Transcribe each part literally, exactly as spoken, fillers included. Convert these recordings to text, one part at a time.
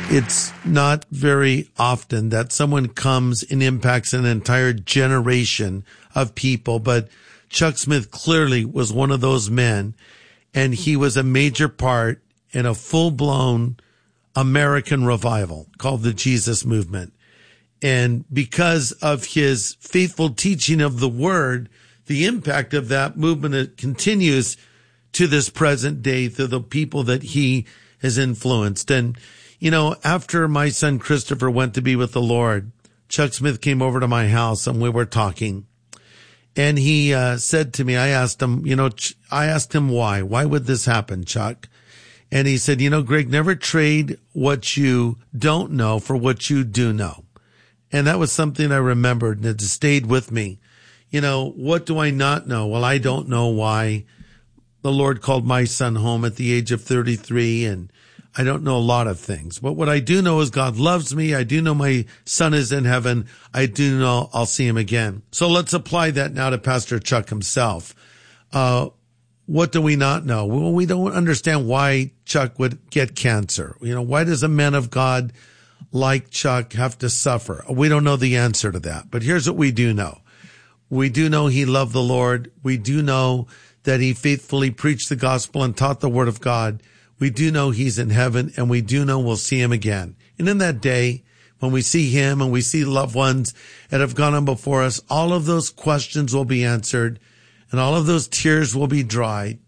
It's not very often that someone comes and impacts an entire generation of people, but Chuck Smith clearly was one of those men, and he was a major part in a full-blown American revival called the Jesus Movement. And because of his faithful teaching of the Word, the impact of that movement continues to this present day through the people that he has influenced. And, you know, after my son Christopher went to be with the Lord, Chuck Smith came over to my house and we were talking. And he uh, said to me, I asked him, you know, Ch- I asked him why. Why would this happen, Chuck? And he said, you know, Greg, never trade what you don't know for what you do know. And that was something I remembered and it stayed with me. You know, what do I not know? Well, I don't know why the Lord called my son home at the age of thirty-three, and I don't know a lot of things. But what I do know is God loves me. I do know my son is in heaven. I do know I'll see him again. So let's apply that now to Pastor Chuck himself. Uh, what do we not know? Well, we don't understand why Chuck would get cancer. You know, why does a man of God like Chuck have to suffer? We don't know the answer to that. But here's what we do know. We do know he loved the Lord. We do know that he faithfully preached the gospel and taught the word of God. We do know he's in heaven, and we do know we'll see him again. And in that day, when we see him and we see loved ones that have gone on before us, all of those questions will be answered and all of those tears will be dried.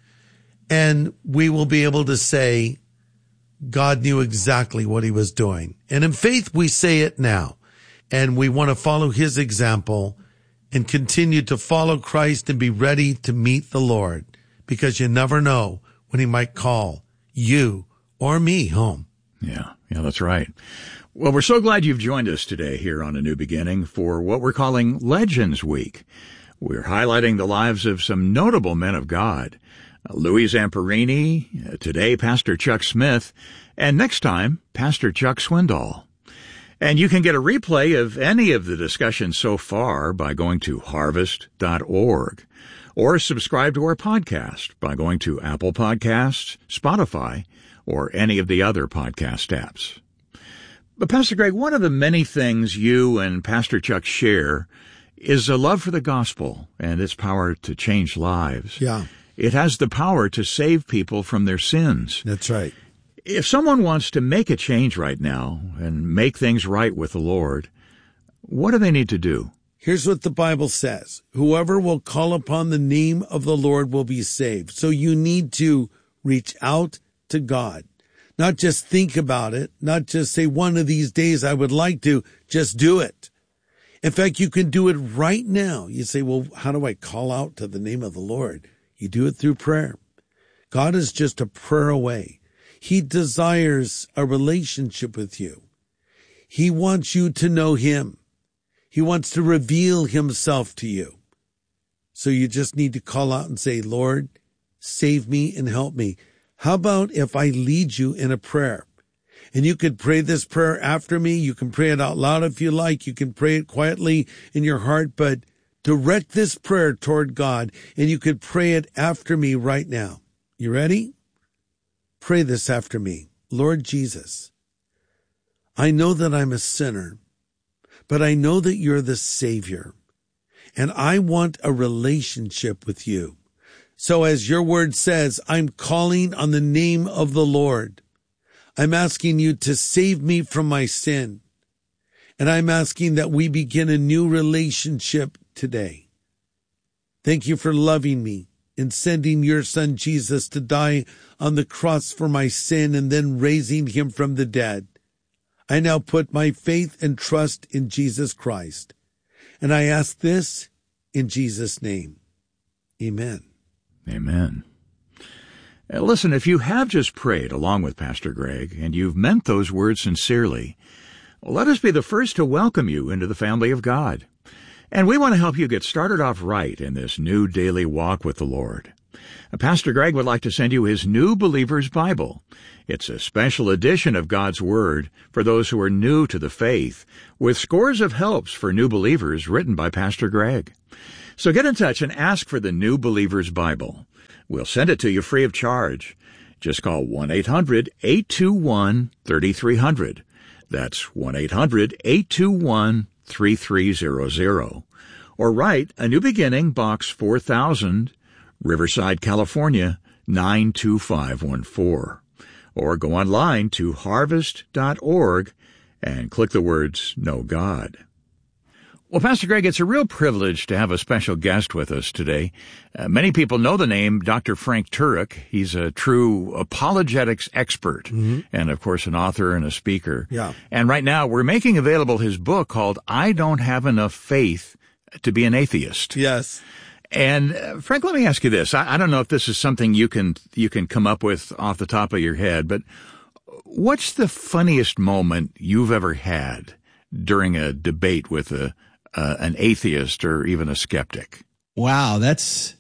And we will be able to say, God knew exactly what he was doing. And in faith, we say it now. And we want to follow his example and continue to follow Christ and be ready to meet the Lord, because you never know when he might call you or me home. Yeah, yeah, that's right. Well, we're so glad you've joined us today here on A New Beginning for what we're calling Legends Week. We're highlighting the lives of some notable men of God. Louis Zamperini, today Pastor Chuck Smith, and next time, Pastor Chuck Swindoll. And you can get a replay of any of the discussions so far by going to harvest dot org, or subscribe to our podcast by going to Apple Podcasts, Spotify, or any of the other podcast apps. But Pastor Greg, one of the many things you and Pastor Chuck share is a love for the gospel and its power to change lives. Yeah. It has the power to save people from their sins. That's right. If someone wants to make a change right now and make things right with the Lord, what do they need to do? Here's what the Bible says. Whoever will call upon the name of the Lord will be saved. So you need to reach out to God. Not just think about it, not just say one of these days I would like to, just do it. In fact, you can do it right now. You say, well, how do I call out to the name of the Lord? You do it through prayer. God is just a prayer away. He desires a relationship with you. He wants you to know him. He wants to reveal himself to you. So you just need to call out and say, Lord, save me and help me. How about if I lead you in a prayer? And you could pray this prayer after me. You can pray it out loud if you like. You can pray it quietly in your heart, but direct this prayer toward God, and you could pray it after me right now. You ready? Pray this after me. Lord Jesus, I know that I'm a sinner, but I know that you're the Savior, and I want a relationship with you. So as your word says, I'm calling on the name of the Lord. I'm asking you to save me from my sin, and I'm asking that we begin a new relationship today. Thank you for loving me and sending your son Jesus to die on the cross for my sin and then raising him from the dead. I now put my faith and trust in Jesus Christ. And I ask this in Jesus' name. Amen. Amen. Now listen, if you have just prayed along with Pastor Greg and you've meant those words sincerely, let us be the first to welcome you into the family of God. And we want to help you get started off right in this new daily walk with the Lord. Pastor Greg would like to send you his New Believer's Bible. It's a special edition of God's Word for those who are new to the faith, with scores of helps for new believers written by Pastor Greg. So get in touch and ask for the New Believer's Bible. We'll send it to you free of charge. Just call one eight hundred eight two one three three zero zero. That's one eight hundred eight two one three three zero zero. Or write A New Beginning, Box four thousand, Riverside, California, nine two five one four. Or go online to harvest dot org and click the words Know God. Well, Pastor Greg, it's a real privilege to have a special guest with us today. Uh, many people know the name Doctor Frank Turek. He's a true apologetics expert mm-hmm. and, of course, an author and a speaker. Yeah. And right now we're making available his book called I Don't Have Enough Faith to Be an Atheist. Yes. And, uh, Frank, let me ask you this. I, I don't know if this is something you can you can come up with off the top of your head, but what's the funniest moment you've ever had during a debate with a Uh, an atheist or even a skeptic? Wow, that's,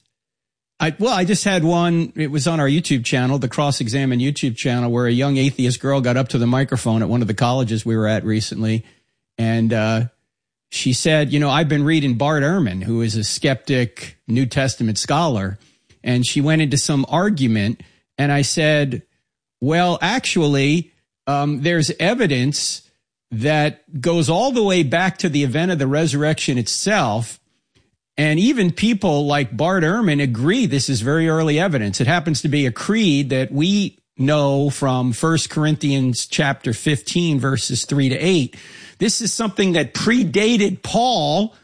I well, I just had one, it was on our YouTube channel, the Cross Examine YouTube channel, where a young atheist girl got up to the microphone at one of the colleges we were at recently, and uh, she said, you know, I've been reading Bart Ehrman, who is a skeptic New Testament scholar, and she went into some argument, and I said, well, actually, um, there's evidence that goes all the way back to the event of the resurrection itself. And even people like Bart Ehrman agree this is very early evidence. It happens to be a creed that we know from First Corinthians chapter fifteen, verses three to eight. This is something that predated Paul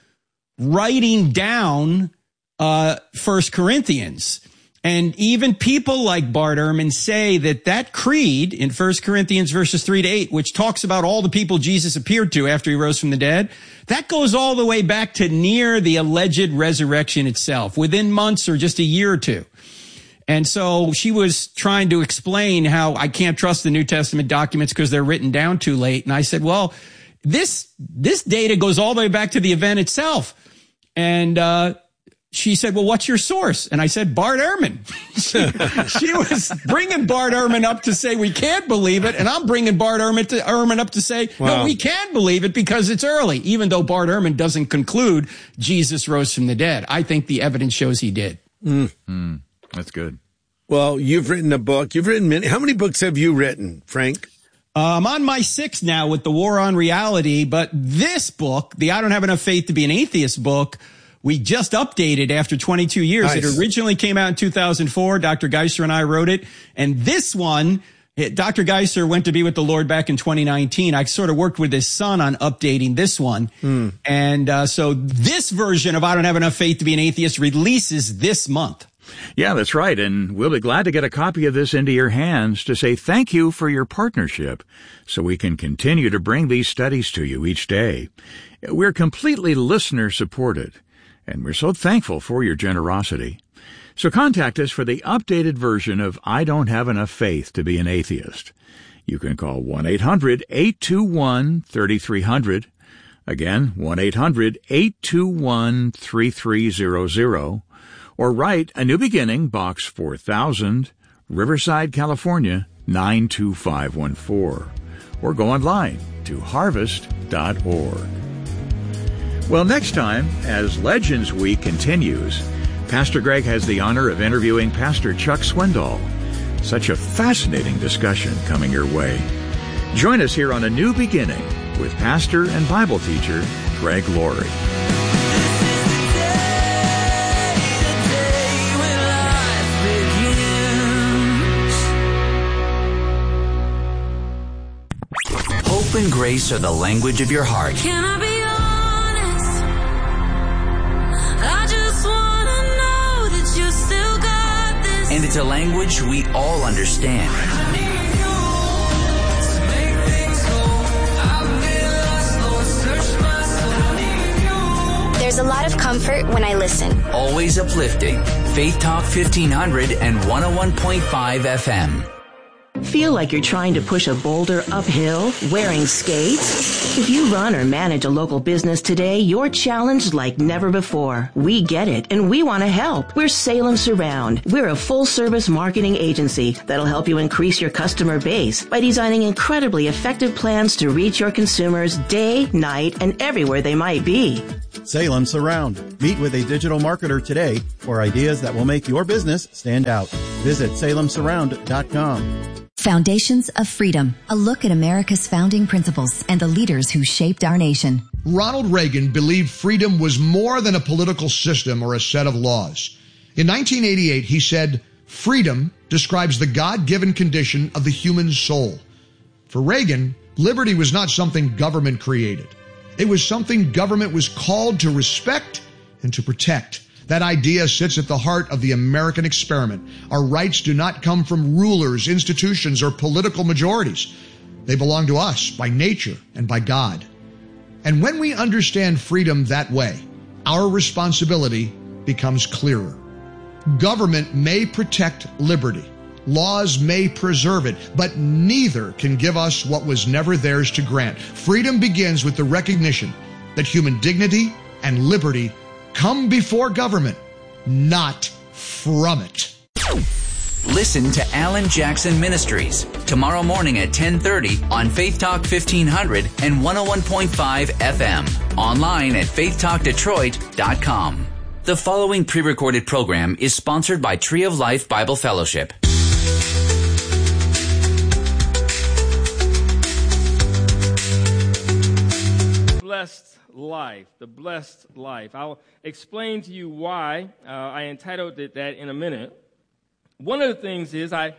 writing down uh, First Corinthians. And even people like Bart Ehrman say that that creed in First Corinthians verses three to eight, which talks about all the people Jesus appeared to after he rose from the dead, that goes all the way back to near the alleged resurrection itself, within months or just a year or two. And so she was trying to explain how I can't trust the New Testament documents because they're written down too late. And I said, well, this, this data goes all the way back to the event itself. And, uh, she said, well, what's your source? And I said, Bart Ehrman. she, she was bringing Bart Ehrman up to say we can't believe it. And I'm bringing Bart Ehrman, to, Ehrman up to say, wow. no, we can believe it because it's early, even though Bart Ehrman doesn't conclude Jesus rose from the dead. I think the evidence shows he did. Mm. Mm, that's good. Well, you've written a book. You've written many. How many books have you written, Frank? Uh, I'm on my sixth now with The War on Reality. But this book, the I Don't Have Enough Faith to Be an Atheist book, we just updated after twenty-two years. Nice. It originally came out in two thousand four. Doctor Geisler and I wrote it. And this one, Doctor Geisler went to be with the Lord back in twenty nineteen. I sort of worked with his son on updating this one. Mm. And uh, so this version of I Don't Have Enough Faith to Be an Atheist releases this month. Yeah, that's right. And we'll be glad to get a copy of this into your hands to say thank you for your partnership so we can continue to bring these studies to you each day. We're completely listener supported. And we're so thankful for your generosity. So contact us for the updated version of I Don't Have Enough Faith to Be an Atheist. You can call one eight hundred eight two one three three zero zero. Again, one eight hundred eight two one three three zero zero. Or write A New Beginning, Box four thousand, Riverside, California, nine two five one four. Or go online to harvest dot org. Well, next time, as Legends Week continues, Pastor Greg has the honor of interviewing Pastor Chuck Swindoll. Such a fascinating discussion coming your way. Join us here on A New Beginning with pastor and Bible teacher Greg Laurie. Hope and grace are the language of your heart. Can I be I just wanna know that you still got this. And it's a language we all understand. I need you to make things whole. I've been lost, Lord, search my soul. I need you. There's a lot of comfort when I listen. Always uplifting. Faith Talk fifteen hundred and one oh one point five F M. Feel like you're trying to push a boulder uphill wearing skates? If you run or manage a local business today, you're challenged like never before. We get it, and we want to help. We're Salem Surround. We're a full-service marketing agency that'll help you increase your customer base by designing incredibly effective plans to reach your consumers day, night, and everywhere they might be. Salem Surround. Meet with a digital marketer today for ideas that will make your business stand out. Visit Salem Surround dot com. Foundations of Freedom, a look at America's founding principles and the leaders who shaped our nation. Ronald Reagan believed freedom was more than a political system or a set of laws. In nineteen eighty-eight, he said, "Freedom describes the God-given condition of the human soul." For Reagan, liberty was not something government created. It was something government was called to respect and to protect. That idea sits at the heart of the American experiment. Our rights do not come from rulers, institutions, or political majorities. They belong to us by nature and by God. And when we understand freedom that way, our responsibility becomes clearer. Government may protect liberty. Laws may preserve it, but neither can give us what was never theirs to grant. Freedom begins with the recognition that human dignity and liberty come before government, not from it. Listen to Alan Jackson Ministries tomorrow morning at ten thirty on Faith Talk fifteen hundred and one oh one point five F M. Online at faith talk detroit dot com. The following pre-recorded program is sponsored by Tree of Life Bible Fellowship. Blessed life, the blessed life. I'll explain to you why uh, I entitled it that in a minute. One of the things is I,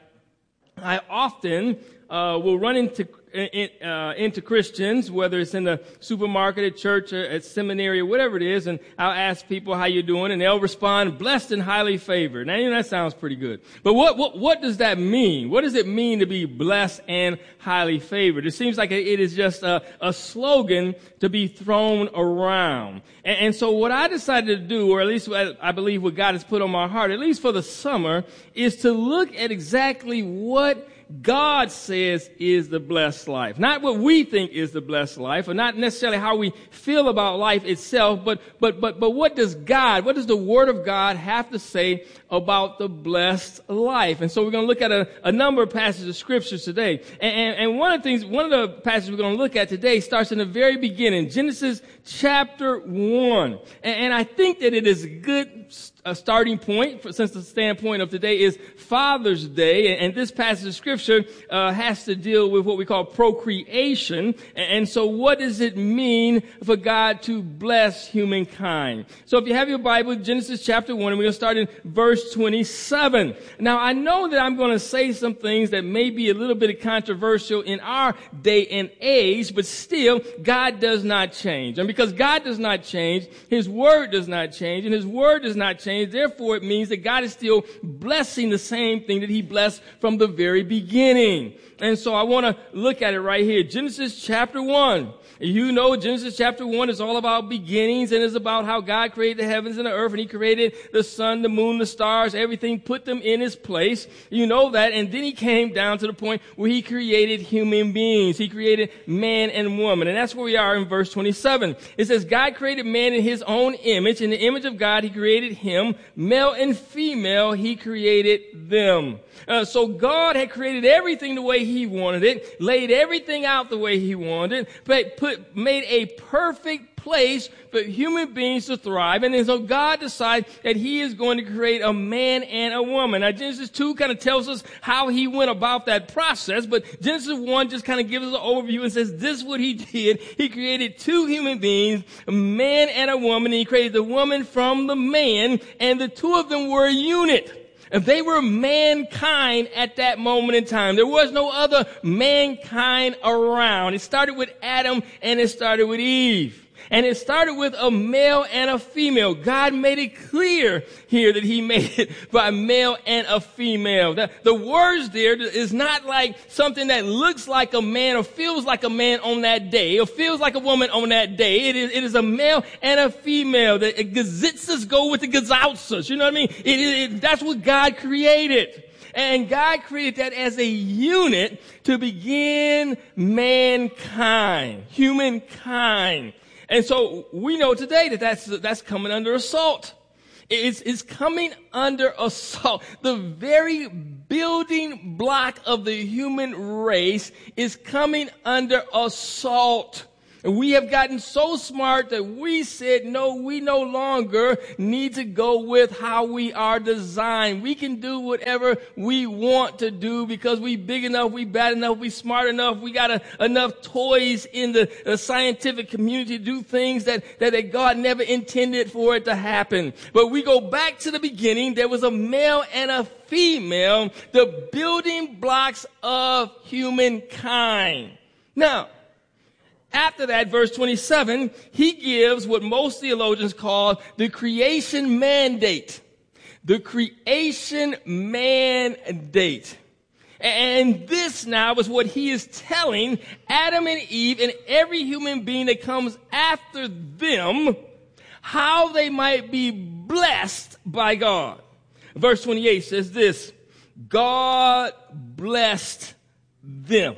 I often uh, will run into in, uh, into Christians, whether it's in the supermarket, at church, or at seminary, or whatever it is, and I'll ask people how you doing, and they'll respond, "Blessed and highly favored." Now, you know, that sounds pretty good. But what, what what does that mean? What does it mean to be blessed and highly favored? It seems like it is just a, a slogan to be thrown around. And, and so what I decided to do, or at least I believe what God has put on my heart, at least for the summer, is to look at exactly what God says is the blessed life. Not what we think is the blessed life, or not necessarily how we feel about life itself, but, but, but, but what does God, what does the Word of God have to say about the blessed life? And so we're going to look at a, a number of passages of scriptures today. And, and, and one of the things, one of the passages we're going to look at today starts in the very beginning, Genesis chapter one. And, and I think that it is a good a starting point, for, since the standpoint of today is Father's Day, and, and this passage of Scripture uh, has to deal with what we call procreation. And, and so what does it mean for God to bless humankind? So if you have your Bible, Genesis chapter one, and we're going to start in verse twenty-seven. Now, I know that I'm going to say some things that may be a little bit controversial in our day and age, but still, God does not change. And because God does not change, His Word does not change, and His Word does not change. Therefore, it means that God is still blessing the same thing that He blessed from the very beginning. And so I want to look at it right here. Genesis chapter one. You know, Genesis chapter one is all about beginnings, and is about how God created the heavens and the earth, and He created the sun, the moon, the stars, everything, put them in its place. You know that. And then He came down to the point where He created human beings. He created man and woman. And that's where we are in verse twenty-seven. It says, God created man in His own image. In the image of God, He created him. Male and female, He created them. Uh, so God had created everything the way He wanted it, laid everything out the way He wanted, but put, made a perfect place for human beings to thrive. And then so God decided that He is going to create a man and a woman. Now Genesis two kind of tells us how He went about that process, but Genesis one just kind of gives us an overview and says this is what He did. He created two human beings, a man and a woman, and He created the woman from the man, and the two of them were a unit. They were mankind at that moment in time. There was no other mankind around. It started with Adam and it started with Eve. And it started with a male and a female. God made it clear here that He made it by male and a female. The, the words there is not like something that looks like a man or feels like a man on that day or feels like a woman on that day. It is, it is a male and a female. The gazitzes go with the gazoutzes. You know what I mean? It, it, it, that's what God created. And God created that as a unit to begin mankind, humankind. And so we know today that that's, that's coming under assault. It's, it's coming under assault. The very building block of the human race is coming under assault. And we have gotten so smart that we said, no, we no longer need to go with how we are designed. We can do whatever we want to do because we big enough, we bad enough, we smart enough, we got a, enough toys in the, the scientific community to do things that, that, that God never intended for it to happen. But we go back to the beginning. There was a male and a female, the building blocks of humankind. Now, after that, verse twenty-seven, he gives what most theologians call the creation mandate. The creation mandate. And this now is what he is telling Adam and Eve and every human being that comes after them, how they might be blessed by God. Verse twenty-eight says this, God blessed them.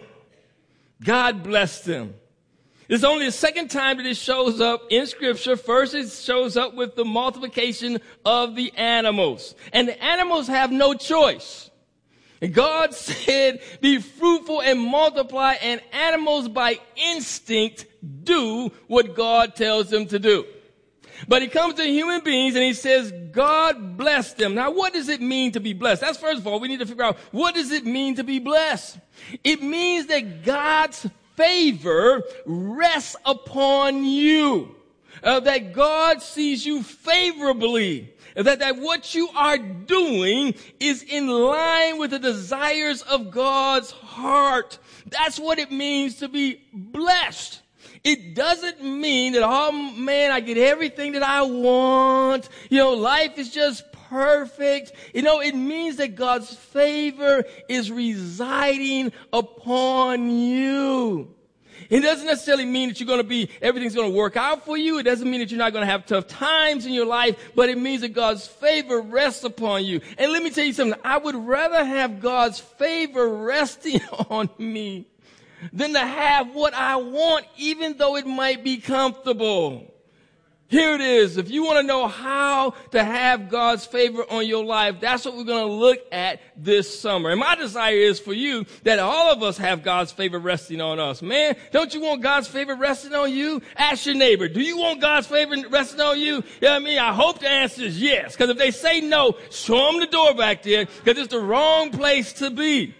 God blessed them. It's only the second time that it shows up in Scripture. First, it shows up with the multiplication of the animals. And the animals have no choice. And God said, be fruitful and multiply, and animals by instinct do what God tells them to do. But he comes to human beings and he says, God bless them. Now, what does it mean to be blessed? That's first of all, we need to figure out, what does it mean to be blessed? It means that God's favor rests upon you. Uh, that God sees you favorably. That, that what you are doing is in line with the desires of God's heart. That's what it means to be blessed. It doesn't mean that, oh man, I get everything that I want. You know, life is just perfect. You know, it means that God's favor is residing upon you. It doesn't necessarily mean that you're going to be, everything's going to work out for you. It doesn't mean that you're not going to have tough times in your life, but it means that God's favor rests upon you. And let me tell you something. I would rather have God's favor resting on me than to have what I want, even though it might be comfortable. Here it is. If you want to know how to have God's favor on your life, that's what we're going to look at this summer. And my desire is for you that all of us have God's favor resting on us. Man, don't you want God's favor resting on you? Ask your neighbor, do you want God's favor resting on you? You know what I mean? I hope the answer is yes. Because if they say no, show them the door back there, because it's the wrong place to be.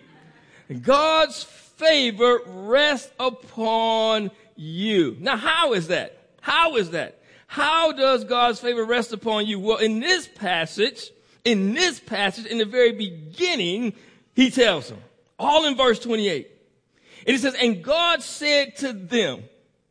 God's favor rests upon you. Now, how is that? How is that? How does God's favor rest upon you? Well, in this passage, in this passage, in the very beginning, he tells them, all in verse twenty-eight. And it says, and God said to them,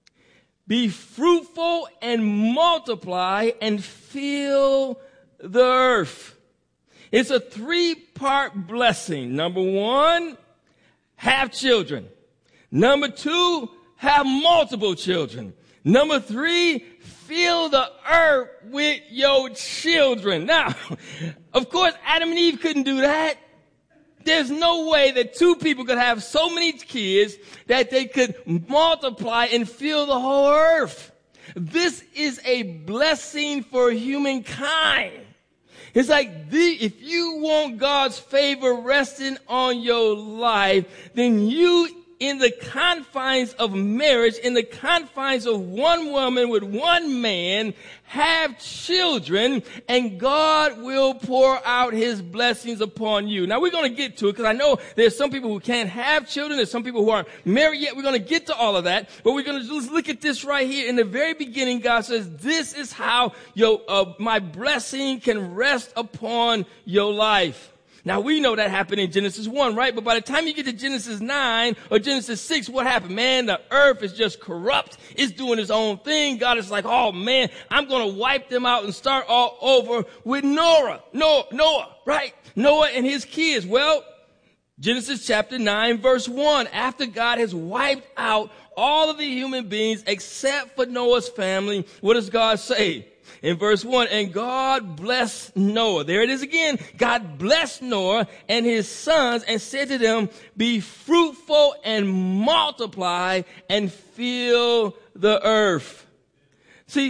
be fruitful and multiply and fill the earth. It's a three-part blessing. Number one, have children. Number two, have multiple children. Number three, fill the earth with your children. Now, of course, Adam and Eve couldn't do that. There's no way that two people could have so many kids that they could multiply and fill the whole earth. This is a blessing for humankind. It's like, the, if you want God's favor resting on your life, then you, in the confines of marriage, in the confines of one woman with one man, have children, and God will pour out his blessings upon you. Now, we're going to get to it, because I know there's some people who can't have children. There's some people who aren't married yet. We're going to get to all of that. But we're going to just look at this right here. In the very beginning, God says, this is how your, uh, my blessing can rest upon your life. Now, we know that happened in Genesis one, right? But by the time you get to Genesis nine or Genesis six, what happened? Man, the earth is just corrupt. It's doing its own thing. God is like, oh, man, I'm going to wipe them out and start all over with Noah. Noah, Noah, right? Noah and his kids. Well, Genesis chapter nine, verse one, after God has wiped out all of the human beings except for Noah's family, what does God say? In verse one, and God blessed Noah. There it is again. God blessed Noah and his sons and said to them, be fruitful and multiply and fill the earth. See,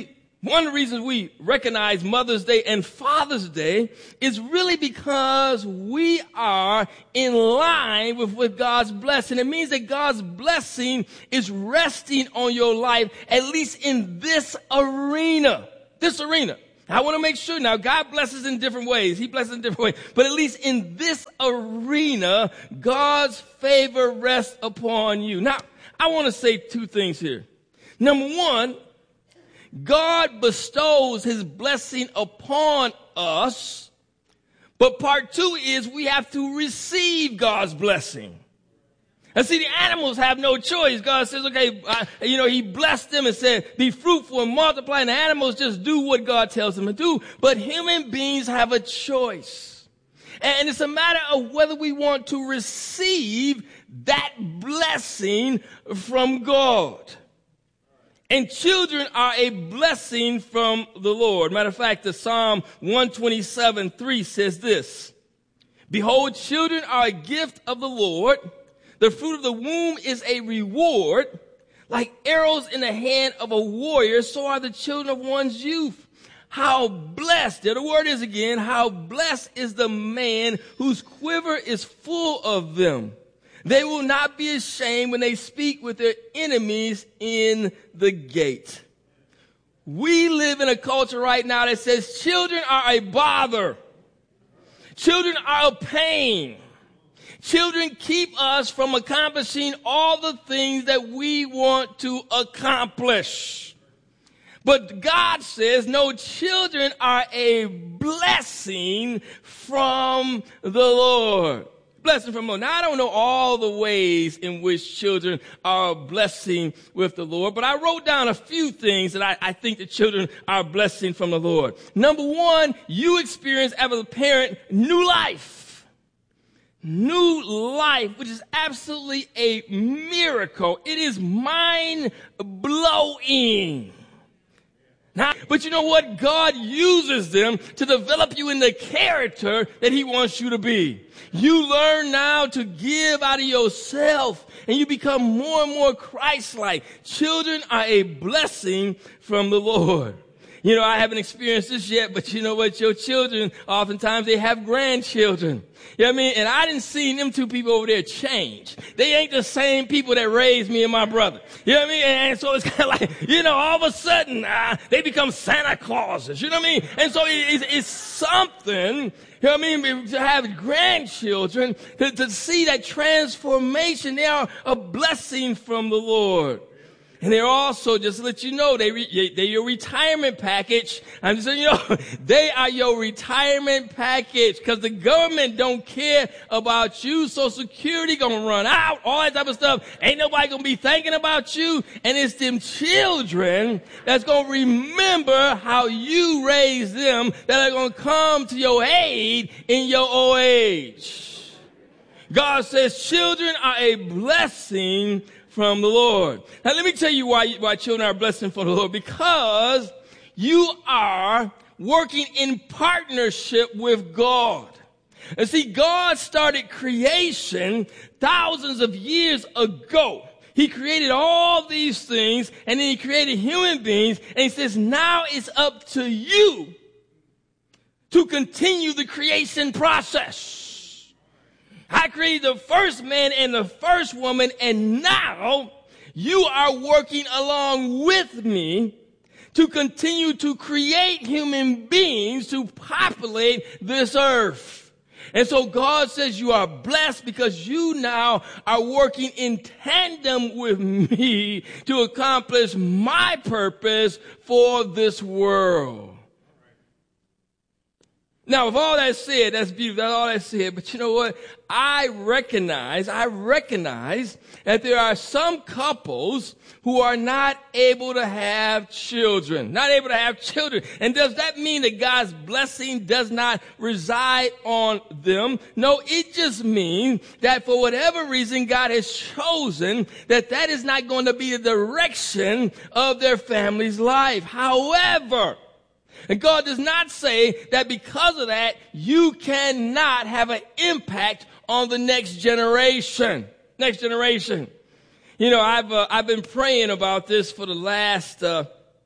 One of the reasons we recognize Mother's Day and Father's Day is really because we are in line with, with God's blessing. It means that God's blessing is resting on your life, at least in this arena. This arena. I want to make sure now, God blesses in different ways. He blesses in different ways. But at least in this arena, God's favor rests upon you. Now, I want to say two things here. Number one, God bestows his blessing upon us. But part two is we have to receive God's blessing. And see, the animals have no choice. God says, okay, uh, you know, he blessed them and said, be fruitful and multiply. And the animals just do what God tells them to do. But human beings have a choice. And it's a matter of whether we want to receive that blessing from God. And children are a blessing from the Lord. Matter of fact, the Psalm one twenty-seven three says this: behold, children are a gift of the Lord. The fruit of the womb is a reward. Like arrows in the hand of a warrior, so are the children of one's youth. How blessed, there the word is again, how blessed is the man whose quiver is full of them. They will not be ashamed when they speak with their enemies in the gate. We live in a culture right now that says children are a bother. Children are a pain. Children keep us from accomplishing all the things that we want to accomplish. But God says, no, children are a blessing from the Lord. Blessing from the Lord. Now, I don't know all the ways in which children are a blessing with the Lord, but I wrote down a few things that I, I think the children are a blessing from the Lord. Number one, you experience as a parent new life. New life, which is absolutely a miracle. It is mind-blowing. Now, but you know what? God uses them to develop you in the character that he wants you to be. You learn now to give out of yourself, and you become more and more Christ-like. Children are a blessing from the Lord. You know, I haven't experienced this yet, but you know what? Your children, oftentimes they have grandchildren. You know what I mean? And I didn't see them two people over there change. They ain't the same people that raised me and my brother. You know what I mean? And so it's kind of like, you know, all of a sudden, uh, they become Santa Clauses. You know what I mean? And so it's, it's something, you know what I mean, to have grandchildren, to, to see that transformation. They are a blessing from the Lord. And they're also, just to let you know, they re, they're your retirement package. I'm just saying, you know, they are your retirement package because the government don't care about you. Social Security gonna run out, all that type of stuff. Ain't nobody gonna be thinking about you. And it's them children that's gonna remember how you raised them that are gonna come to your aid in your old age. God says children are a blessing from the Lord. Now let me tell you why, why children are a blessing from the Lord. Because you are working in partnership with God. And see, God started creation thousands of years ago. He created all these things, and then he created human beings, and he says, now it's up to you to continue the creation process. I created the first man and the first woman, and now you are working along with me to continue to create human beings to populate this earth. And so God says you are blessed because you now are working in tandem with me to accomplish my purpose for this world. Now, with all that said, that's beautiful, that's all that said, but you know what? I recognize, I recognize that there are some couples who are not able to have children, not able to have children. And does that mean that God's blessing does not reside on them? No, it just means that for whatever reason, God has chosen that that is not going to be the direction of their family's life. However, and God does not say that because of that, you cannot have an impact on the next generation. Next generation. You know, I've uh, I've been praying about this for the last uh,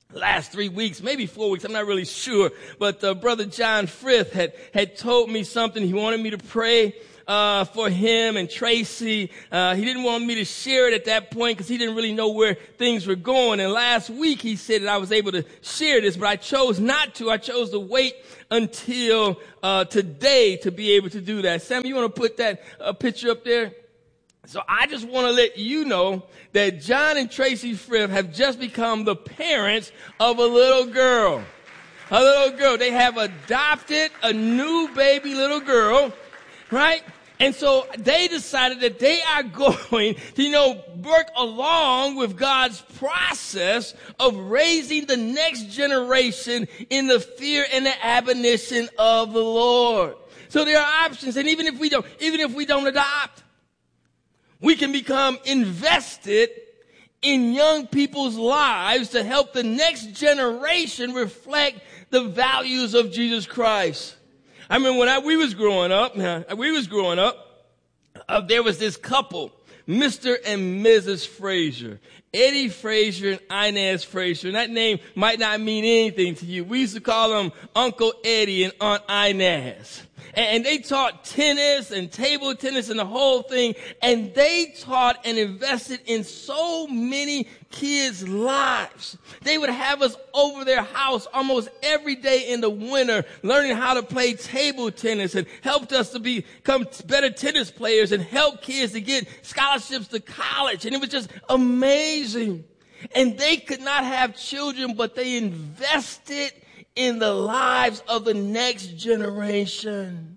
last three weeks, maybe four weeks, I'm not really sure. But uh, Brother John Frith had, had told me something. He wanted me to pray uh, for him and Tracy. Uh, he didn't want me to share it at that point because he didn't really know where things were going. And last week he said that I was able to share this, but I chose not to. I chose to wait until uh, today to be able to do that. Sam, you want to put that uh, picture up there? So I just want to let you know that John and Tracy Frith have just become the parents of a little girl. A little girl. They have adopted a new baby little girl, right? And so they decided that they are going to, you know, work along with God's process of raising the next generation in the fear and the admonition of the Lord. So there are options. And even if we don't, even if we don't adopt, we can become invested in young people's lives to help the next generation reflect the values of Jesus Christ. I remember when I, we was growing up, we was growing up, uh, there was this couple, Mister and Missus Frazier. Eddie Frazier and Inez Frazier. And that name might not mean anything to you. We used to call them Uncle Eddie and Aunt Inez. And they taught tennis and table tennis and the whole thing. And they taught and invested in so many kids' lives. They would have us over their house almost every day in the winter, learning how to play table tennis, and helped us to become better tennis players and help kids to get scholarships to college. And it was just amazing. And they could not have children, but they invested in the lives of the next generation.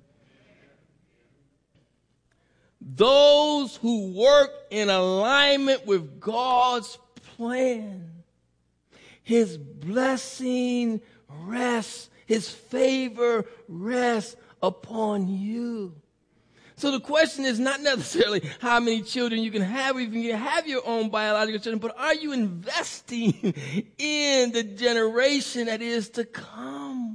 Those who work in alignment with God's plan, His blessing rests, His favor rests upon you. So the question is not necessarily how many children you can have, or if you can have your own biological children, but are you investing in the generation that is to come?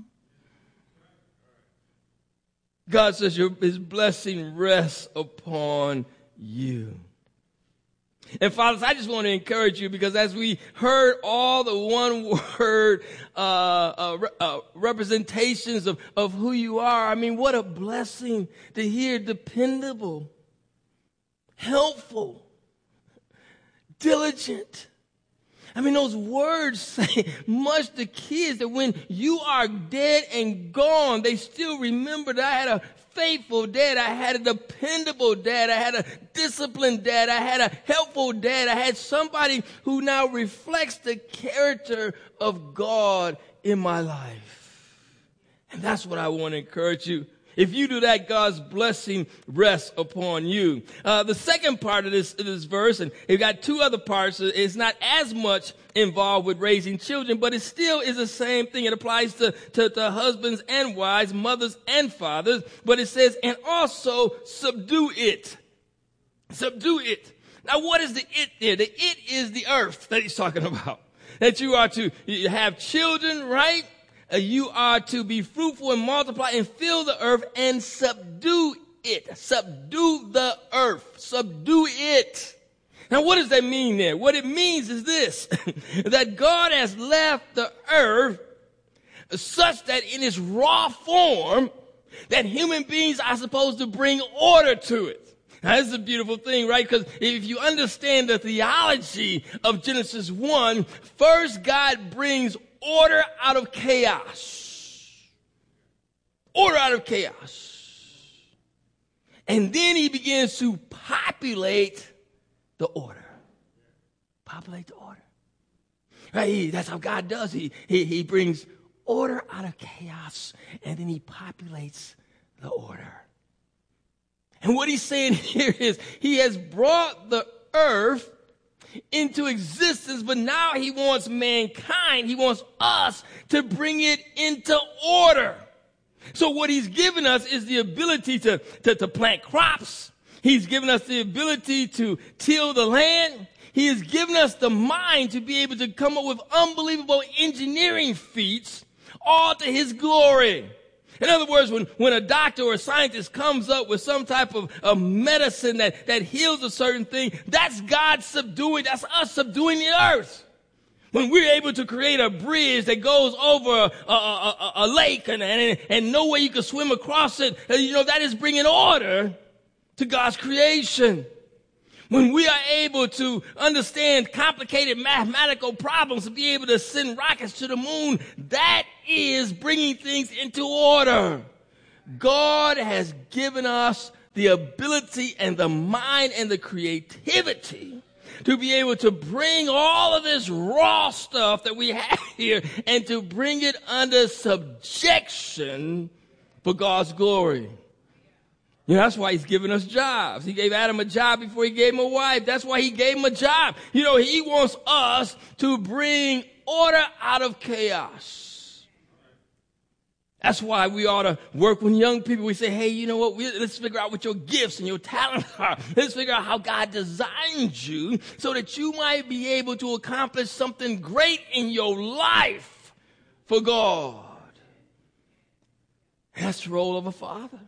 God says your, His blessing rests upon you. And fathers, I just want to encourage you, because as we heard all the one word uh, uh, uh, representations of, of who you are, I mean, what a blessing to hear dependable, helpful, diligent. I mean, those words say much to kids that when you are dead and gone, they still remember that I had a faithful dad, I had a dependable dad, I had a disciplined dad, I had a helpful dad, I had somebody who now reflects the character of God in my life. And that's what I want to encourage you. If you do that, God's blessing rests upon you. Uh, the second part of this, of this verse, and you've got two other parts, it's not as much involved with raising children, but it still is the same thing. It applies to, to, to husbands and wives, mothers and fathers, but it says, and also subdue it. Subdue it. Now, what is the it there? The it is the earth that he's talking about. That you are to you have children, right? Uh, you are to be fruitful and multiply and fill the earth and subdue it. Subdue the earth. Subdue it. Now, what does that mean there? What it means is this, that God has left the earth such that in its raw form, that human beings are supposed to bring order to it. Now, this is a beautiful thing, right? Because if you understand the theology of Genesis one, first God brings order out of chaos. Order out of chaos. And then he begins to populate the order. Populate the order. Right? That's how God does. He, he, he brings order out of chaos, and then he populates the order. And what he's saying here is he has brought the earth into existence, but now he wants mankind, he wants us to bring it into order. So what he's given us is the ability to, to, to plant crops. He's given us the ability to till the land. He has given us the mind to be able to come up with unbelievable engineering feats, all to his glory. In other words, when, when a doctor or a scientist comes up with some type of, of medicine that, that heals a certain thing, that's God subduing, that's us subduing the earth. When we're able to create a bridge that goes over a, a, a, a lake and, and, and no way you can swim across it, you know, that is bringing order to God's creation. When we are able to understand complicated mathematical problems and be able to send rockets to the moon, that is bringing things into order. God has given us the ability and the mind and the creativity to be able to bring all of this raw stuff that we have here and to bring it under subjection for God's glory. You know, that's why he's given us jobs. He gave Adam a job before he gave him a wife. That's why he gave him a job. You know, he wants us to bring order out of chaos. That's why we ought to work with young people. We say, hey, you know what? We, let's figure out what your gifts and your talents are. Let's figure out how God designed you so that you might be able to accomplish something great in your life for God. That's the role of a father.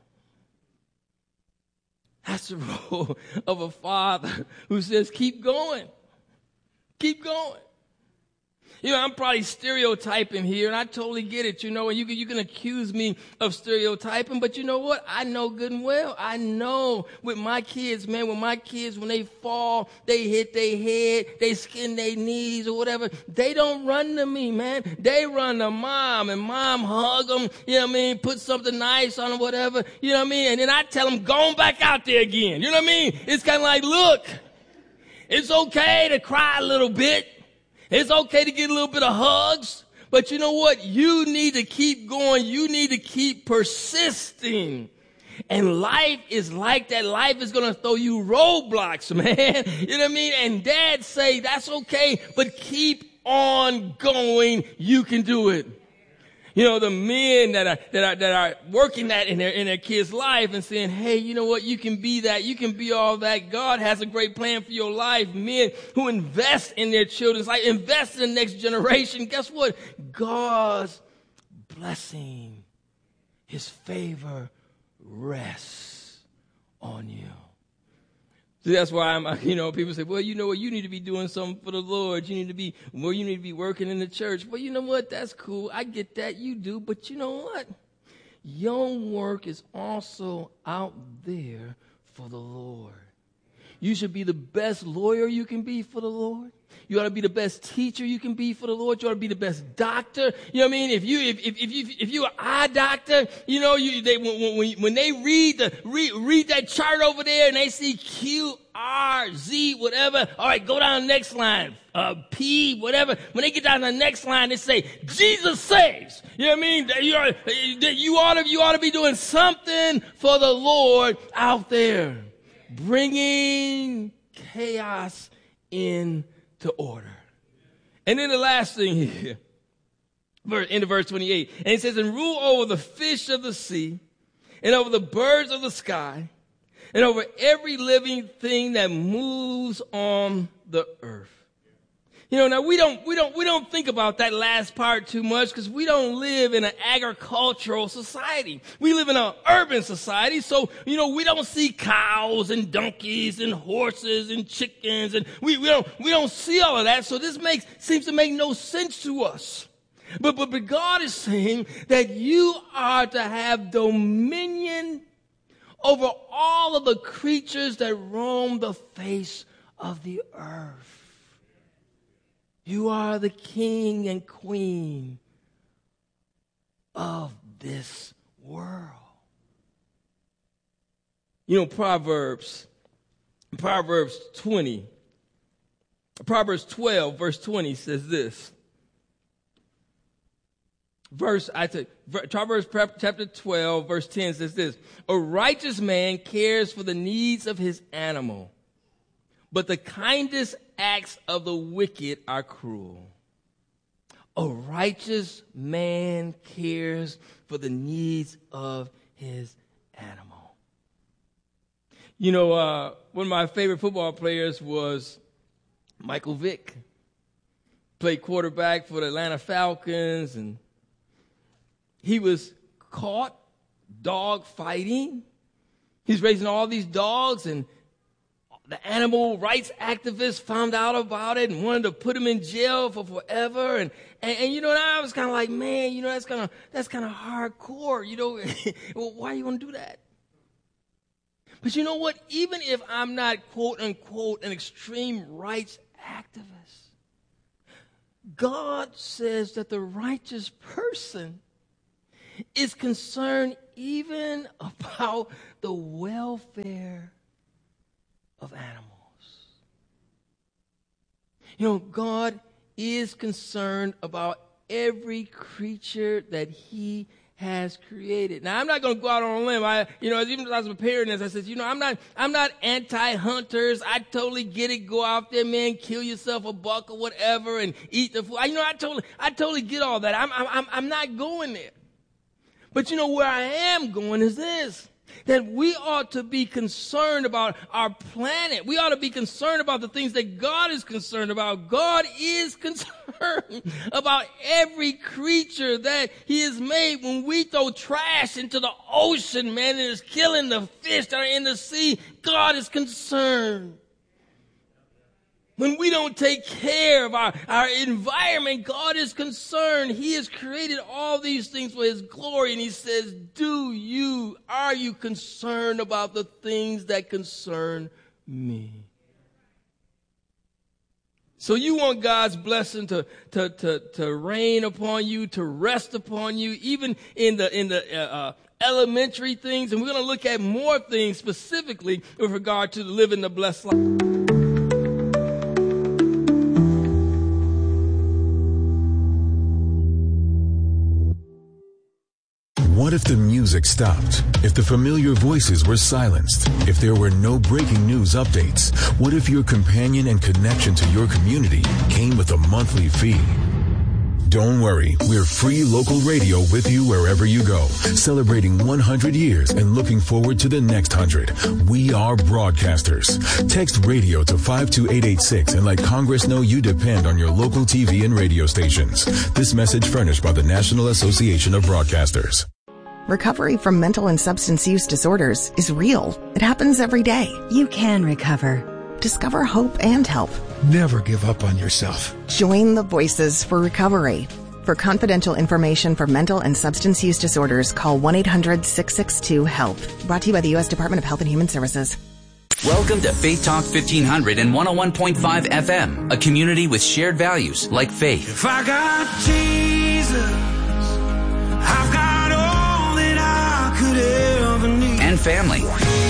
That's the role of a father who says, keep going. Keep going. You know, I'm probably stereotyping here, and I totally get it, you know, and you can, you can accuse me of stereotyping, but you know what? I know good and well. I know with my kids, man, with my kids, when they fall, they hit their head, they skin their knees or whatever, they don't run to me, man. They run to mom, and mom hug them, you know what I mean, put something nice on them, whatever, you know what I mean, and then I tell them, go on back out there again, you know what I mean? It's kind of like, look, it's okay to cry a little bit. It's okay to get a little bit of hugs, but you know what? You need to keep going. You need to keep persisting. And life is like that. Life is going to throw you roadblocks, man. You know what I mean? And Dad say, that's okay, but keep on going. You can do it. You know, the men that are, that are, that are working that in their, in their kids' life and saying, hey, you know what? You can be that. You can be all that. God has a great plan for your life. Men who invest in their children's life, invest in the next generation. Guess what? God's blessing, his favor rests on you. So that's why I'm, you know, people say, well, you know what, you need to be doing something for the Lord. You need to be, well, you need to be working in the church. Well, you know what, that's cool. I get that, you do. But you know what? Your work is also out there for the Lord. You should be the best lawyer you can be for the Lord. You ought to be the best teacher you can be for the Lord. You ought to be the best doctor. You know what I mean? If you, if, if, if you, if you're an eye doctor, you know, you, they, when, when, when they read the, read, read that chart over there and they see Q, R, Z, whatever. All right, go down the next line. Uh, P, whatever. When they get down to the next line, they say, Jesus saves. You know what I mean? You ought, you ought to, you ought to be doing something for the Lord out there. Bringing chaos into order. And then the last thing here, into verse twenty-eight, and it says, and rule over the fish of the sea, and over the birds of the sky, and over every living thing that moves on the earth. You know, now we don't, we don't, we don't think about that last part too much because we don't live in an agricultural society. We live in an urban society. So, you know, we don't see cows and donkeys and horses and chickens and we, we don't, we don't see all of that. So this makes, seems to make no sense to us. But, but, but God is saying that you are to have dominion over all of the creatures that roam the face of the earth. You are the king and queen of this world. You know, Proverbs, Proverbs twenty, Proverbs twelve, verse twenty says this. Verse, I said, Proverbs chapter twelve, verse ten says this. A righteous man cares for the needs of his animal, but the kindest acts of the wicked are cruel. A righteous man cares for the needs of his animal. You know, uh, one of my favorite football players was Michael Vick. Played quarterback for the Atlanta Falcons, and he was caught dog fighting. He's raising all these dogs, and the animal rights activists found out about it and wanted to put him in jail for forever. And, and, and you know, and I was kind of like, man, you know, that's kind of, that's kind of hardcore, you know. Well, why do you want to do that? But you know what? Even if I'm not, quote unquote, an extreme rights activist, God says that the righteous person is concerned even about the welfare of animals. You know, God is concerned about every creature that he has created. Now, I'm not going to go out on a limb. I, you know, even as I was preparing this, I said, you know, I'm not, I'm not anti-hunters. I totally get it. Go out there, man, kill yourself a buck or whatever and eat the food. I, you know, I totally, I totally get all that. I'm, I'm, I'm not going there. But you know, where I am going is this, that we ought to be concerned about our planet. We ought to be concerned about the things that God is concerned about. God is concerned about every creature that he has made. When we throw trash into the ocean, man, it is killing the fish that are in the sea. God is concerned. When we don't take care of our, our environment, God is concerned. He has created all these things for his glory. And he says, do you, are you concerned about the things that concern me? So you want God's blessing to, to, to, to rain upon you, to rest upon you, even in the, in the, uh, uh elementary things. And we're going to look at more things specifically with regard to living the blessed life. What if the music stopped? If the familiar voices were silenced? If there were no breaking news updates? What if your companion and connection to your community came with a monthly fee? Don't worry, we're free local radio with you wherever you go, celebrating one hundred years and looking forward to the next one hundred. We are broadcasters. Text radio to five two eight eight six and let Congress know you depend on your local T V and radio stations. This message furnished by the National Association of Broadcasters. Recovery from mental and substance use disorders is real. It happens every day. You can recover. Discover hope and help. Never give up on yourself. Join the Voices for Recovery. For confidential information for mental and substance use disorders, call one eight hundred six six two HELP. Brought to you by the U S Department of Health and Human Services. Welcome to Faith Talk fifteen hundred and one oh one point five F M, a community with shared values like faith. If I got Jesus, I've got all that I could ever need. And family.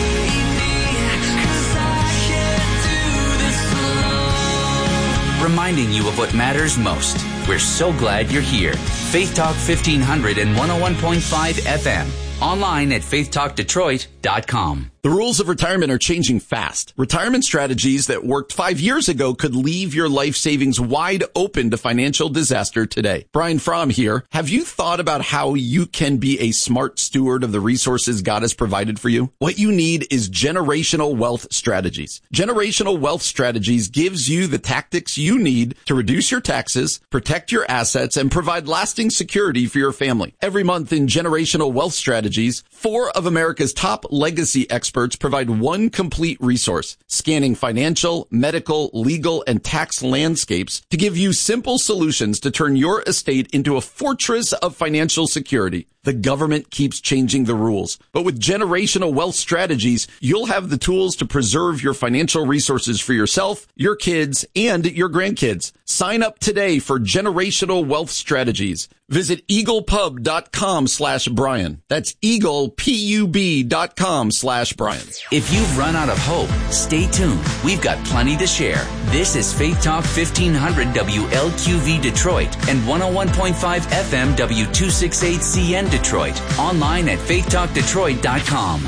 Reminding you of what matters most. We're so glad you're here. Faith Talk fifteen hundred and one oh one point five F M. Online at faith talk detroit dot com. The rules of retirement are changing fast. Retirement strategies that worked five years ago could leave your life savings wide open to financial disaster today. Brian Fromm here. Have you thought about how you can be a smart steward of the resources God has provided for you? What you need is Generational Wealth Strategies. Generational Wealth Strategies gives you the tactics you need to reduce your taxes, protect your assets, and provide lasting security for your family. Every month in Generational Wealth Strategies, four of America's top legacy experts provide one complete resource, scanning financial, medical, legal, and tax landscapes to give you simple solutions to turn your estate into a fortress of financial security. The government keeps changing the rules, but with Generational Wealth Strategies, you'll have the tools to preserve your financial resources for yourself, your kids, and your grandkids. Sign up today for Generational Wealth Strategies. Visit eaglepub.com slash Brian. That's eagle, P U B dot com slash Brian. If you've run out of hope, stay tuned. We've got plenty to share. This is Faith Talk fifteen hundred W L Q V Detroit and one oh one point five F M W two sixty-eight C N Detroit. Online at faith talk detroit dot com.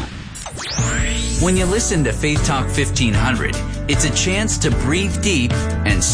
When you listen to Faith Talk fifteen hundred, it's a chance to breathe deep and